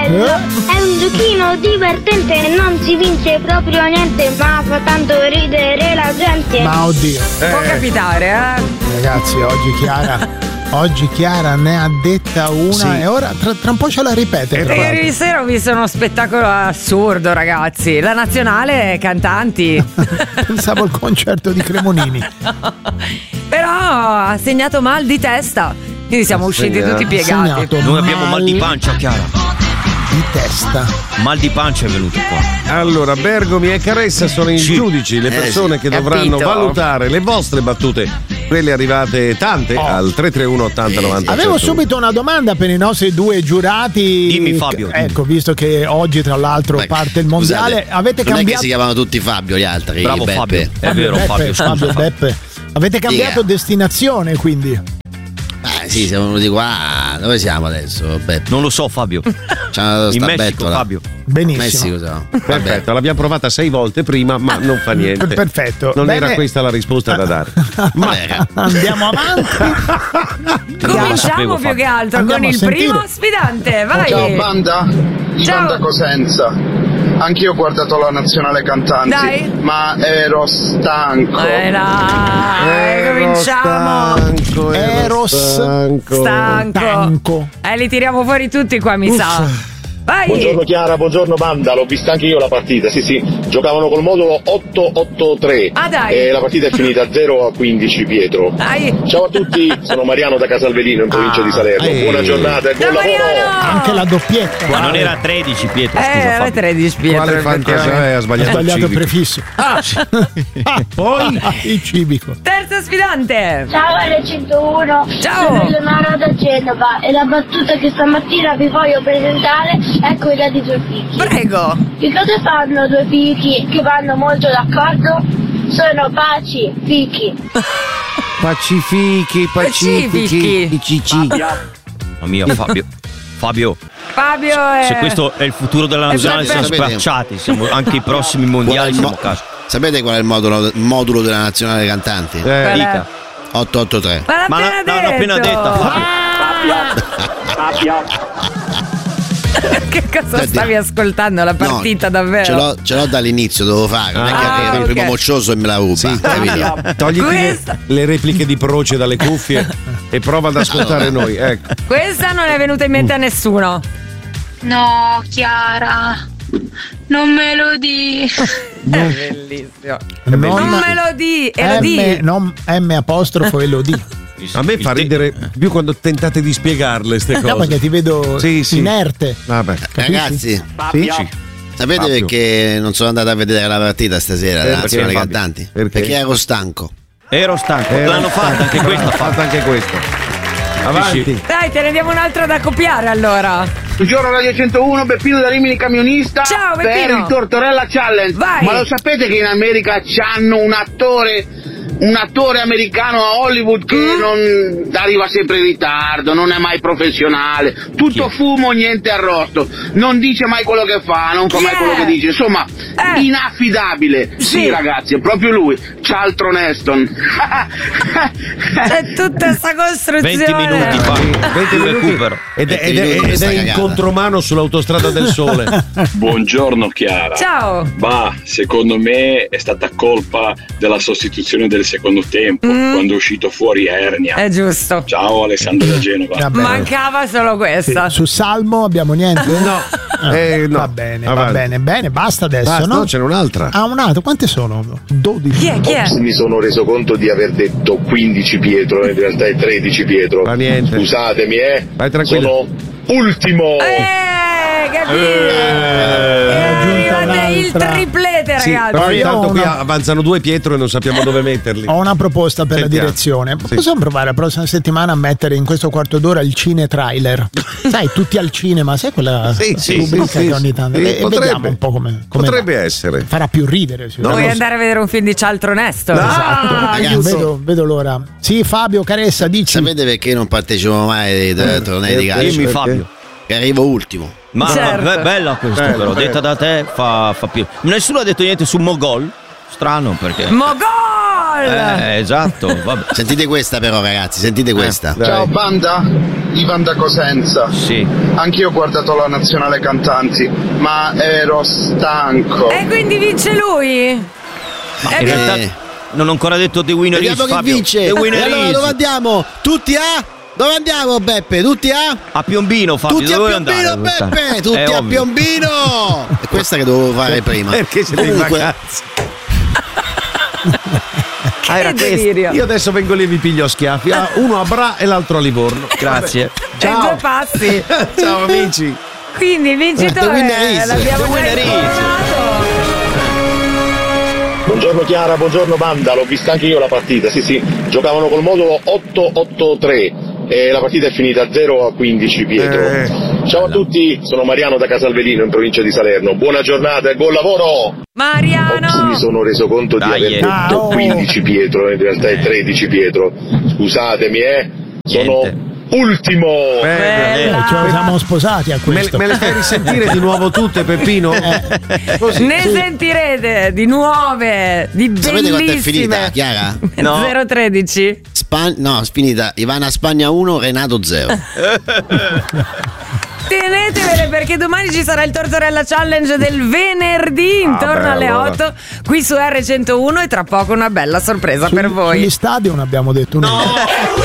È un giochino divertente, non si vince proprio niente, ma fa tanto ridere la gente. Ma oddio. Può capitare, Ragazzi, oggi Chiara ne ha detta una e ora tra un po' ce la ripete. Ieri sera ho visto uno spettacolo assurdo, ragazzi. La nazionale cantanti. Pensavo al concerto di Cremonini. Però ha segnato mal di testa. Quindi siamo usciti tutti piegati. Noi abbiamo mal di pancia, Chiara. Di testa. Mal di pancia è venuto qua. Allora, Bergomi e Caressa sono i giudici, le persone che dovranno valutare le vostre battute, quelle arrivate tante al 331 80 90. Avevo subito una domanda per i nostri due giurati. Dimmi, Fabio. Ecco, visto che oggi tra l'altro parte il mondiale, scusate, avete non cambiato. è che si chiamano tutti Fabio gli altri. Bravo Beppe. Fabio, è vero Beppe, Fabio. Beppe. Avete cambiato destinazione, quindi? Sì, siamo venuti qua. Dove siamo adesso? Beppe? Non lo so, Fabio. C'è in Messico, Fabio. Benissimo. Messico, so. Perfetto, l'abbiamo provata 6 volte prima, ma non fa niente. Perfetto. Non Bene. era questa la risposta da dare. Ma andiamo avanti. Cominciamo più che altro Andiamo con a il sentire. primo sfidante. Vai. Ciao banda, Ivan da Cosenza. Anch'io ho guardato la nazionale cantanti, Dai. ma ero stanco. Cominciamo. Stanco. Li tiriamo fuori tutti qua, mi sa. Vai. Buongiorno Chiara, buongiorno banda, l'ho vista anche io la partita, sì, giocavano col modulo 883 e la partita è finita 0-15 Pietro. Ciao a tutti, sono Mariano da Casalvedino in provincia di Salerno, buona giornata e buon lavoro! Anche la doppietta. Ma non era 13 Pietro, scusa Era Fabio. 13 Pietro. Quale fantasia ha sbagliato il il civico. prefisso. Poi il civico. Terzo sfidante. Ciao L101, Ciao. sono Eleonora da Genova e la battuta che stamattina vi voglio presentare è quella di due fichi. Prego. Che cosa fanno due fichi che vanno molto d'accordo? Sono pacifichi. Pacifichi. Mamma mia, Fabio. Fabio Se questo è il futuro della nazionale, siamo spacciati. Siamo anche i prossimi mondiali. Siamo a casa. Sapete qual è il modulo della nazionale cantanti? Dica. 883. Ma l'ho appena detta. Che cosa stavi ascoltando? La partita davvero? Ce l'ho dall'inizio, devo fare. Non è che arriva il primo moccioso e me la ruba. Capito? Togliti le repliche di Proce dalle cuffie e prova ad ascoltare noi. Ecco. Questa non è venuta in mente a nessuno. No, Chiara, non me lo di. Bellissimo. Non me lo di. E lo di. M apostrofo e lo di. A me fa ridere più quando tentate di spiegarle ste cose. No, perché ti vedo inerte. Vabbè. Ragazzi, Sì? sapete Fabio. perché non sono andato a vedere la partita stasera della Perché, nazionale Fabio? cantanti? Perché ero stanco. Ero stanco. L'hanno fatta anche questa. Fatta anche questa. Avanti. Dai, te ne diamo un'altra da copiare allora. Buongiorno Radio 101, Beppino da Rimini camionista. Ciao, per Beppino. il Tortorella Challenge. Vai. Ma lo sapete che in America c'hanno un attore americano a Hollywood che non arriva sempre in ritardo, non è mai professionale, tutto fumo, niente arrosto, non dice mai quello che fa, non fa mai quello che dice, insomma, inaffidabile. Sì, ragazzi, è proprio lui, Charlton Heston. C'è tutta sta costruzione. 20 minuti fa. 20 recupero. Ed è in contromano sull'autostrada del sole. Buongiorno Chiara. Ciao. Ma secondo me è stata colpa della sostituzione del secondo tempo, quando è uscito fuori Ernia. È giusto. Ciao Alessandro da Genova. Vabbè. Mancava solo questa. Su Salmo abbiamo niente? No. No. Va bene, Avanti. bene, basta adesso, Basta, no? no, c'è un'altra. Ah, un'altra, quante sono? 12. Chi è? Mi sono reso conto di aver detto 15 Pietro, in realtà è 13 Pietro. Ma niente. Scusatemi, Vai tranquillo. sono ultimo. Il triplete, Sì, ragazzi. però intanto qui una- avanzano due Pietro e non sappiamo dove metterli. Ho una proposta per Sentiamo. la direzione. Sì. Possiamo provare la prossima settimana a mettere in questo quarto d'ora il cine trailer? Sai, tutti al cinema, sai quella rubrica che ogni tanto. E vediamo un po' come potrebbe essere. farà più ridere. Vuoi andare a vedere un film di Charlton Heston? Esatto. Vedo l'ora. Sì, Fabio Caressa, dici. Sapete perché non partecipo mai ai tornei di calcio? Dimmi Fabio. Che arrivo ultimo. Ma è bella questa però, detta da te fa più. Nessuno ha detto niente su Mogol? Strano perché. Mogol! Esatto, vabbè. Sentite questa però ragazzi, sentite questa. Ciao banda, Ivan da Cosenza. Sì. Anch'io ho guardato la nazionale cantanti, ma ero stanco. E quindi vince lui? Ma in realtà non ho ancora detto The Winner is, Vediamo chi Fabio. vince. The Winner allora is. dove andiamo? Tutti a? Dove andiamo, Beppe? Tutti a Piombino, Fabio. Tutti dove a Piombino, andare? Beppe! Tutti a ovvio. Piombino! È questa che dovevo fare prima. Perché siete in vacanza? Che delirio. Io adesso vengo lì e vi piglio a schiaffi. Uno a Bra e l'altro a Livorno. Grazie. Ciao. Due passi. Ciao amici. Quindi il vincitore l'abbiamo Buongiorno Chiara, buongiorno banda, l'ho vista anche io la partita, sì, giocavano col modulo 883 e la partita è finita 0-15 Pietro. Ciao a tutti, sono Mariano da Casalvedino in provincia di Salerno, buona giornata e buon lavoro! Mariano! Mi sono reso conto di aver detto 15 Pietro, in realtà è 13 Pietro, scusatemi sono ultimo. Ci siamo sposati a questo. Me le fai risentire di nuovo tutte, Peppino? Così, ne sentirete di nuove, di bellissime. Sapete quanto è finita, Chiara? No. 0-13. No, è finita. Ivana Spagna 1, Renato 0. Tenetevele perché domani ci sarà il Tortorella Challenge del venerdì intorno alle 8 qui su R101 e tra poco una bella sorpresa per voi. Gli stadion abbiamo detto